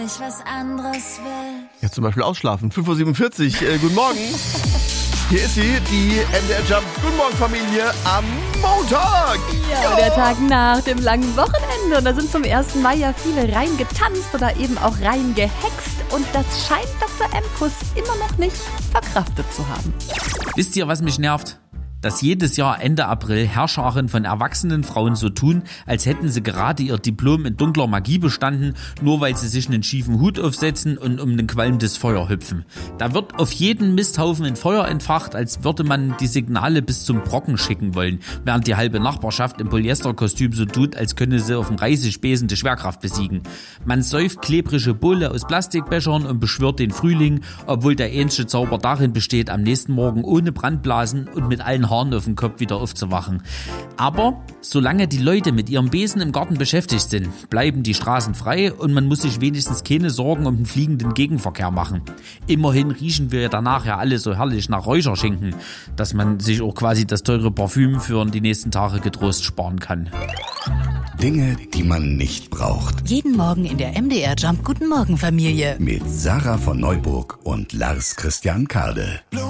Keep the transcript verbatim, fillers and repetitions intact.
Ich was anderes will. Ja, zum Beispiel ausschlafen. fünf Uhr siebenundvierzig. Äh, guten Morgen. Hier ist sie, die M D R Jump Guten Morgen Familie am Montag. Ja, der Tag nach dem langen Wochenende. Und da sind zum ersten Mai ja viele reingetanzt oder eben auch reingehext. Und das scheint Doktor Emkus immer noch nicht verkraftet zu haben. Wisst ihr, was mich nervt? Dass jedes Jahr Ende April Herrscharen von erwachsenen Frauen so tun, als hätten sie gerade ihr Diplom in dunkler Magie bestanden, nur weil sie sich einen schiefen Hut aufsetzen und um ein qualmendes Feuer hüpfen. Da wird auf jeden Misthaufen ein Feuer entfacht, als würde man die Signale bis zum Brocken schicken wollen, während die halbe Nachbarschaft im Polyesterkostüm so tut, als könne sie auf dem Reisespesen die Schwerkraft besiegen. Man säuft klebrige Bowle aus Plastikbechern und beschwört den Frühling, obwohl der ähnliche Zauber darin besteht, am nächsten Morgen ohne Brandblasen und mit allen Haaren auf dem Kopf wieder aufzuwachen. Aber solange die Leute mit ihrem Besen im Garten beschäftigt sind, bleiben die Straßen frei und man muss sich wenigstens keine Sorgen um den fliegenden Gegenverkehr machen. Immerhin riechen wir danach ja alle so herrlich nach Räucherschinken, dass man sich auch quasi das teure Parfüm für die nächsten Tage getrost sparen kann. Dinge, die man nicht braucht. Jeden Morgen in der M D R Jump Guten Morgen Familie. Mit Sarah von Neuburg und Lars Christian Kade.